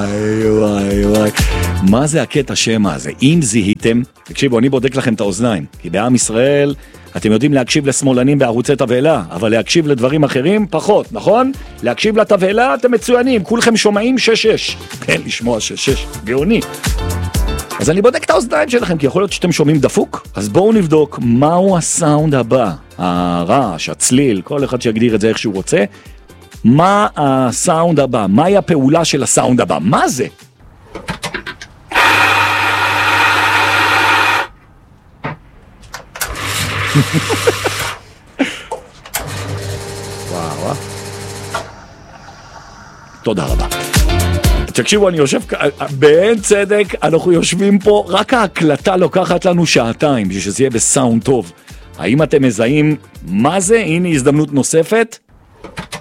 וואי וואי, מה זה הקטע שמה הזה? אם זיהיתם, תקשיבו, אני בודק לכם את האוזניים, כי בעם ישראל אתם יודעים להקשיב לשמאלנים בערוצי תבהלה, אבל להקשיב לדברים אחרים פחות, נכון? להקשיב לתבהלה אתם מצוינים, כולכם שומעים 6-6, כן, לשמוע 6-6, גאוני. אז אני בודק את האוזניים שלכם, כי יכול להיות שאתם שומעים דפוק, אז בואו נבדוק מהו הסאונד הבא, הרעש, הצליל, כל אחד שיגדיר את זה איך שהוא רוצה. מה הסאונד הבא? מהי הפעולה של הסאונד הבא? מה זה? וואו. תודה רבה. תקשיבו, אני יושב, באין צדק, אנחנו יושבים פה, רק ההקלטה לוקחת לנו שעתיים, בשביל שזה יהיה בסאונד טוב. האם אתם מזהים מה זה? הנה הזדמנות נוספת.